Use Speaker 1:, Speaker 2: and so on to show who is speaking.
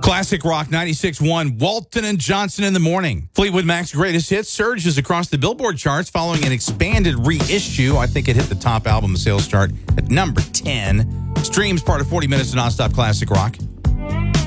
Speaker 1: Classic Rock 96.1, Walton and Johnson in the morning. Fleetwood Mac's greatest hits surges across the Billboard charts following an expanded reissue. I think it hit the top album sales chart at number 10. Streams part of 40 minutes of nonstop classic rock.